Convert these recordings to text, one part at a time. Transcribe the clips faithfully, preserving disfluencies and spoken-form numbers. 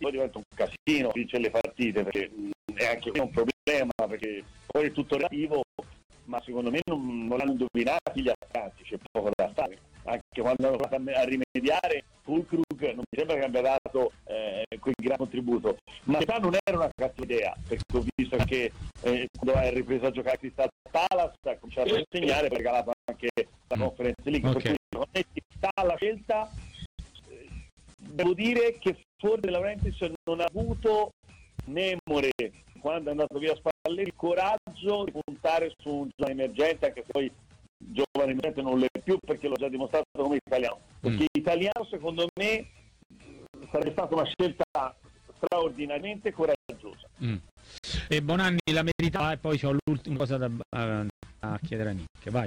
poi diventa un casino vincere le partite, perché è anche un problema, perché poi è tutto relativo, ma secondo me non, non hanno indovinati gli attaccanti, c'è poco da fare. Anche quando hanno provato a rimediare, Fulkrug non mi sembra che abbia dato eh, quel gran contributo, ma in realtà non era una cattiva idea, perché ho visto che eh, quando ha ripreso a giocare Crystal Palace ha cominciato a segnare, poi ha regalato anche la Conference League, okay. Per cui non è stata la scelta. Eh, devo dire che forse Laurentiis non ha avuto memore quando è andato via Spalletti il coraggio di puntare su un giovane emergente, anche se poi giovane emergente non lo è più, perché l'ho già dimostrato come italiano, perché mm. italiano secondo me sarebbe stata una scelta straordinariamente coraggiosa. mm. E Bonanni la meritava, e poi c'ho l'ultima cosa da a, a chiedere a Nick, vai.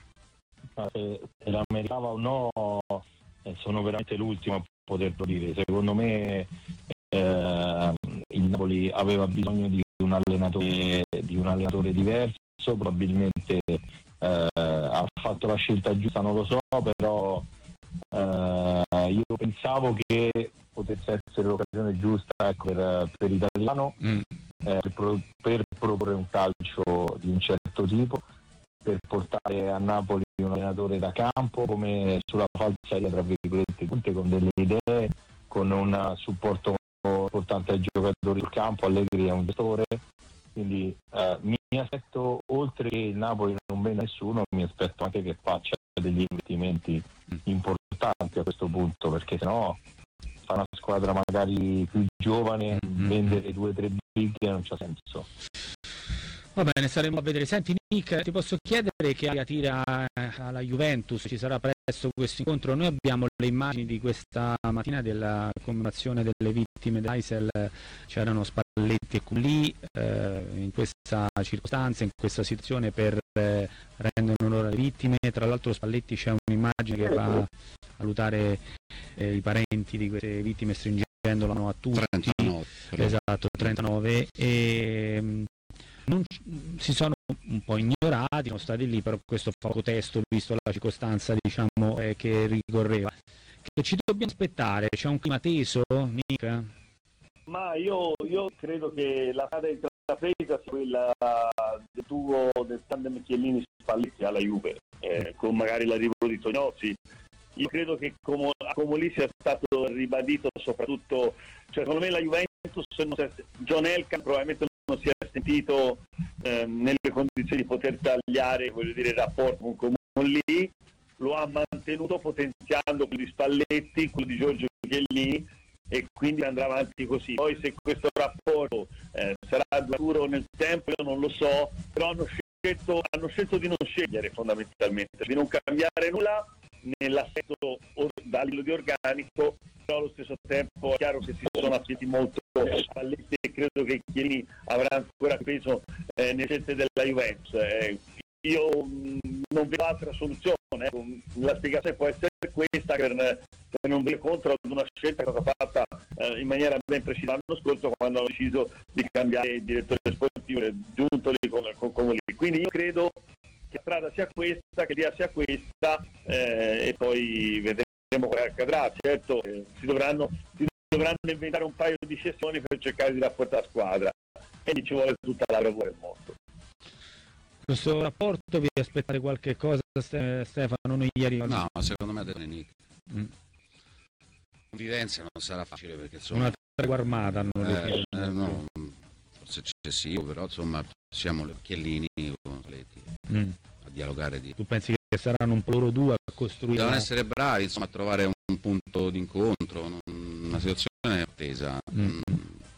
Se la meritava o no, sono veramente l'ultimo a poterlo dire. Secondo me eh, il Napoli aveva bisogno di un allenatore di un allenatore diverso, probabilmente eh, ha fatto la scelta giusta, non lo so, però eh, io pensavo che potesse essere l'occasione giusta, ecco, per, per Italiano mm. eh, per, pro, per proporre un calcio di un certo tipo, per portare a Napoli un allenatore da campo come sulla falsariga, tra virgolette, con delle idee, con un supporto importante ai giocatori sul campo. Allegri è un gestore, quindi eh, mi aspetto, oltre che il Napoli non vende nessuno, mi aspetto anche che faccia degli investimenti importanti a questo punto, perché sennò fa una squadra magari più giovane, mm-hmm. vendere due o tre big non c'ha senso. Va bene, staremo a vedere. Senti Nick, ti posso chiedere che aria tira alla Juventus? Ci sarà presto questo incontro? Noi abbiamo le immagini di questa mattina della commemorazione delle vittime dell'Aisel, c'erano Spalletti e Culli eh, in questa circostanza, in questa situazione, per eh, rendere onore alle vittime. Tra l'altro Spalletti, c'è un'immagine che fa salutare eh, i parenti di queste vittime stringendo la mano a tutti. trentanove. Esatto, trentanove. E, non si sono un po' ignorati, sono stati lì, però questo poco testo, visto la circostanza, diciamo, eh, che ricorreva. Che ci dobbiamo aspettare? C'è un clima teso, Nick? Ma io, io credo che la strada intrapresa sia quella del tuo del tandem Chiellini Spalletti alla Juve, eh, con magari l'arrivo di Tognozzi. Io credo che come, come lì sia stato ribadito, soprattutto, cioè secondo me la Juventus, non si è, John Elkann probabilmente non si è sentito eh, nelle condizioni di poter tagliare, voglio dire, il rapporto con Comolli, lo ha mantenuto potenziando quello di Spalletti, quello di Giorgio Chiellini, e quindi andrà avanti così. Poi se questo rapporto eh, sarà duraturo nel tempo io non lo so, però hanno scelto, hanno scelto di non scegliere fondamentalmente, di non cambiare nulla nell'assetto a livello di organico, però allo stesso tempo è chiaro che si sono attenti molto Spalletti, e credo che Chiellini avrà ancora peso eh, nelle scelte della Juventus. Eh, io mh, non vedo altra soluzione, eh. La spiegazione può essere questa, per, per non venire contro ad una scelta che è stata fatta eh, in maniera ben precisa l'anno scorso, quando hanno deciso di cambiare il direttore sportivo, giunto lì con, con, con lì. Quindi io credo che la strada sia questa, che l'idea sia questa, eh, e poi vedremo cosa accadrà. Certo, eh, si dovranno si dovranno inventare un paio di sessioni per cercare di rafforzare la squadra, e lì ci vuole tutta la bravura del mondo. Questo rapporto, vi aspettate qualche cosa, Stefano? Noi ieri... No, ma secondo me ha detto Nick. Mm. Convivenza non sarà facile, perché insomma... Una tregua armata, hanno eh, eh, no, forse eccessivo, però insomma siamo le Chiellini con Spalletti mm. a dialogare di... Tu pensi che saranno un po' loro due a costruire... Devono essere bravi, insomma, a trovare un punto d'incontro, una situazione attesa. Mm. Mm.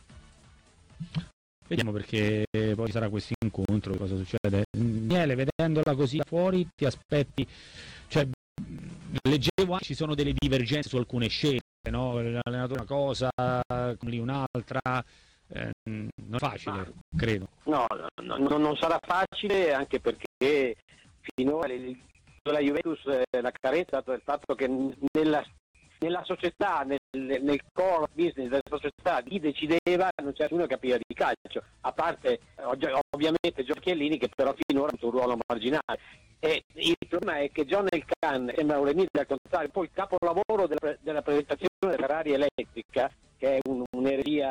Vediamo, perché poi sarà questo incontro, cosa succede. Miele, vedendola così da fuori, ti aspetti, cioè leggevo anche ci sono delle divergenze su alcune scelte, no? L'allenatore una cosa, lì un'altra, eh, non è facile, ma, credo. No, no, no, non sarà facile, anche perché finora la Juventus eh, la carenza è stata il fatto che nella nella società, nel, nel core business della società, chi decideva non c'era nessuno che capiva di calcio, a parte ovviamente Giorgio Chiellini, che però finora ha avuto un ruolo marginale. E il problema è che John Elkann sembra un remito al contrario. Poi il capolavoro della, della presentazione della Ferrari elettrica, che è un, un'eresia